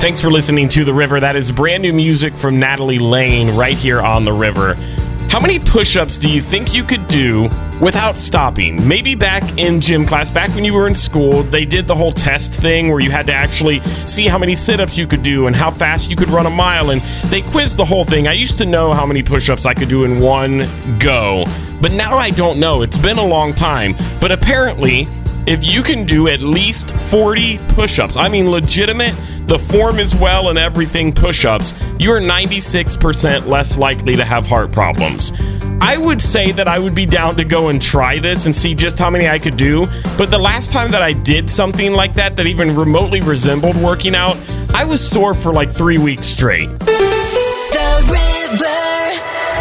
Thanks for listening to The River. That is brand new music from Natalie Lane right here on The River. How many push-ups do you think you could do without stopping? Maybe back in gym class, back when you were in school, they did the whole test thing where you had to actually see how many sit-ups you could do and how fast you could run a mile, and they quizzed the whole thing. I used to know how many push-ups I could do in one go, but now I don't know. It's been a long time, but apparently, if you can do at least 40 push-ups, I mean legitimate, the form as well and everything push-ups, you are 96% less likely to have heart problems. I would say that I would be down to go and try this and see just how many I could do, but the last time that I did something like that even remotely resembled working out, I was sore for like 3 weeks straight. The River.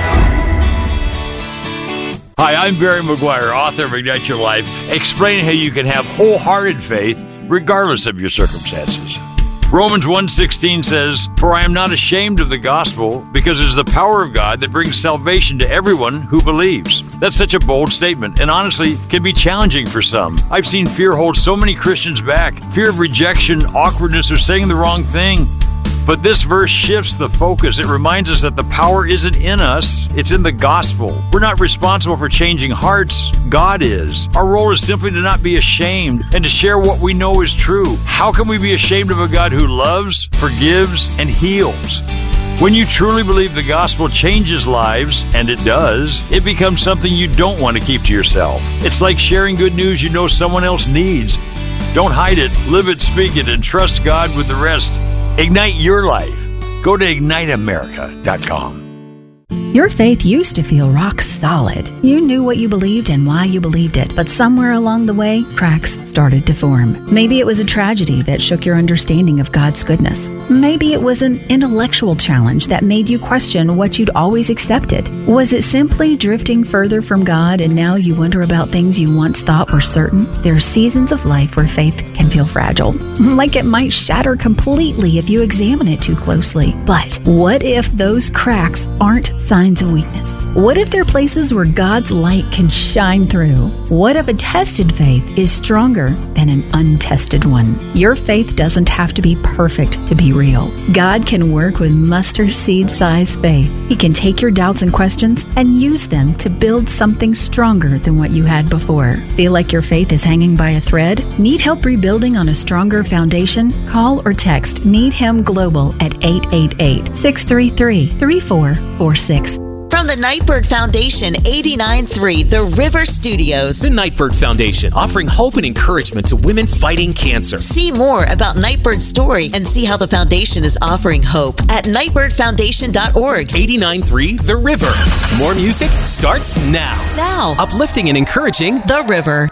Hi, I'm Barry McGuire, author of Ignite Your Life, explaining how you can have wholehearted faith regardless of your circumstances. Romans 1:16 says, "For I am not ashamed of the gospel, because it is the power of God that brings salvation to everyone who believes." That's such a bold statement, and honestly, can be challenging for some. I've seen fear hold so many Christians back. Fear of rejection, awkwardness, or saying the wrong thing. But this verse shifts the focus. It reminds us that the power isn't in us, it's in the gospel. We're not responsible for changing hearts. God is. Our role is simply to not be ashamed and to share what we know is true. How can we be ashamed of a God who loves, forgives, and heals? When you truly believe the gospel changes lives, and it does, it becomes something you don't want to keep to yourself. It's like sharing good news you know someone else needs. Don't hide it, live it, speak it, and trust God with the rest. Ignite your life. Go to IgniteAmerica.com. Your faith used to feel rock solid. You knew what you believed and why you believed it, but somewhere along the way, cracks started to form. Maybe it was a tragedy that shook your understanding of God's goodness. Maybe it was an intellectual challenge that made you question what you'd always accepted. Was it simply drifting further from God and now you wonder about things you once thought were certain? There are seasons of life where faith can feel fragile, like it might shatter completely if you examine it too closely. But what if those cracks aren't signs of weakness? What if they're places where God's light can shine through? What if a tested faith is stronger than an untested one? Your faith doesn't have to be perfect to be real. God can work with mustard seed sized faith. He can take your doubts and questions and use them to build something stronger than what you had before. Feel like your faith is hanging by a thread? Need help rebuilding on a stronger foundation? Call or text Need Him Global at 888-633-3446. From the Nightbird Foundation, 89.3 The River Studios. The Nightbird Foundation, offering hope and encouragement to women fighting cancer. See more about Nightbird's story and see how the foundation is offering hope at nightbirdfoundation.org. 89.3 The River. More music starts now. Now. Uplifting and encouraging The River.